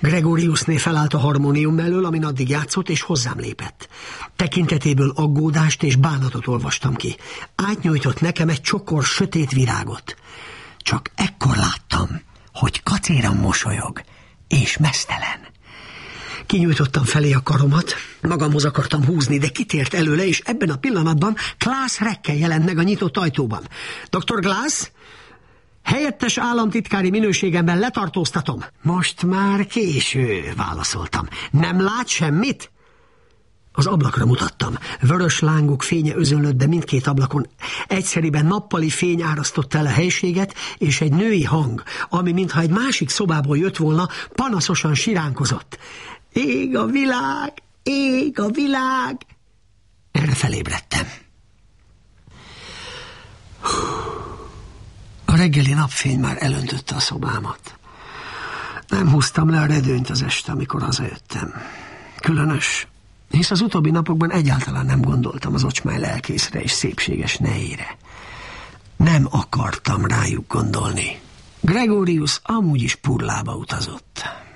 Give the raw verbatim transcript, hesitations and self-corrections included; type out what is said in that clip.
Gregoriusné felállt a harmónium mellől, amin addig játszott, és hozzám lépett. Tekintetéből aggódást és bánatot olvastam ki. Átnyújtott nekem egy csokor sötét virágot. Csak ekkor láttam, hogy kacéran mosolyog, és meztelen. Kinyújtottam felé a karomat, magamhoz akartam húzni, de kitért előle, és ebben a pillanatban Klaas Rekke jelent meg a nyitott ajtóban. doktor Glass, helyettes államtitkári minőségemben letartóztatom. Most már késő, válaszoltam. Nem lát semmit? Az ablakra mutattam. Vörös lángok fénye özönlött be mindkét ablakon. Egyszeriben nappali fény árasztotta el a helységet, és egy női hang, ami mintha egy másik szobából jött volna, panaszosan siránkozott. Ég a világ, ég a világ. Erre felébredtem. A reggeli napfény már elöntötte a szobámat. Nem húztam le a redőnyt az este, amikor hazajöttem. Különös, hisz az utóbbi napokban egyáltalán nem gondoltam az ocsmány lelkészre és szépséges nejére. Nem akartam rájuk gondolni. Gregorius amúgy is Purlába utazott.